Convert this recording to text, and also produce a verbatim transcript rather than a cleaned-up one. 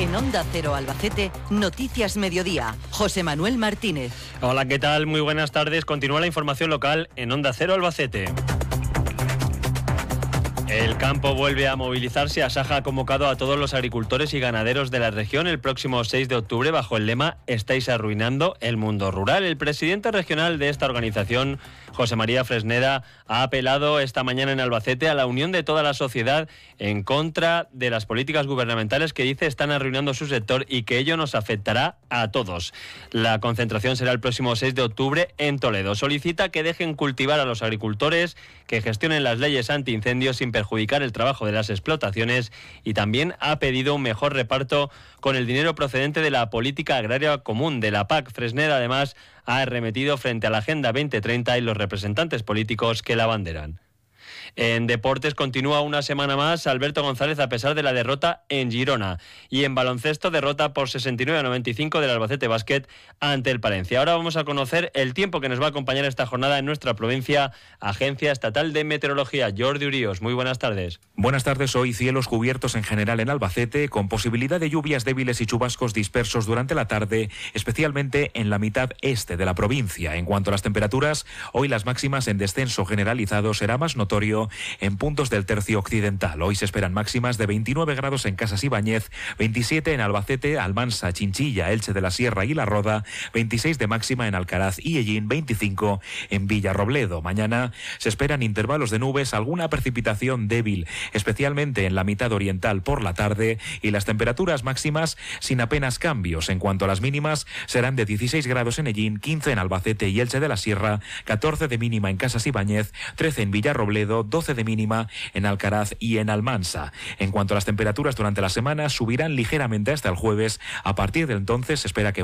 En Onda Cero Albacete, Noticias Mediodía. José Manuel Martínez. Hola, ¿qué tal? Muy buenas tardes. Continúa la información local en Onda Cero Albacete. El campo vuelve a movilizarse. Asaja ha convocado a todos los agricultores y ganaderos de la región el próximo seis de octubre bajo el lema «Estáis arruinando el mundo rural». El presidente regional de esta organización, José María Fresneda, ha apelado esta mañana en Albacete a la unión de toda la sociedad en contra de las políticas gubernamentales que dice están arruinando su sector y que ello nos afectará a todos. La concentración será el próximo seis de octubre en Toledo. Solicita que dejen cultivar a los agricultores, que gestionen las leyes antiincendios sin perjudicar el trabajo de las explotaciones, y también ha pedido un mejor reparto con el dinero procedente de la política agraria común, de la P A C. Fresneda además ha arremetido frente a la Agenda veinte treinta y los representantes políticos que la abanderan. En deportes continúa una semana más Alberto González a pesar de la derrota en Girona, y en baloncesto derrota por sesenta y nueve a noventa y cinco del Albacete Basket ante el Palencia. Ahora vamos a conocer el tiempo que nos va a acompañar esta jornada en nuestra provincia. Agencia Estatal de Meteorología, Jordi Uríos, muy buenas tardes. Buenas tardes. Hoy cielos cubiertos en general en Albacete, con posibilidad de lluvias débiles y chubascos dispersos durante la tarde, especialmente en la mitad este de la provincia. En cuanto a las temperaturas, hoy las máximas en descenso generalizado será más notorio en puntos del tercio occidental. Hoy se esperan máximas de veintinueve grados en Casas Ibáñez, veintisiete en Albacete, Almansa, Chinchilla, Elche de la Sierra y La Roda, veintiséis de máxima en Alcaraz y Ellín, veinticinco en Villarrobledo. Mañana se esperan intervalos de nubes, alguna precipitación débil, especialmente en la mitad oriental por la tarde, y las temperaturas máximas sin apenas cambios. En cuanto a las mínimas, serán de dieciséis grados en Ellín, quince en Albacete y Elche de la Sierra, catorce de mínima en Casas Ibáñez, trece en Villarrobledo, doce de mínima en Alcaraz y en Almansa. En cuanto a las temperaturas durante la semana, subirán ligeramente hasta el jueves. A partir de entonces se espera que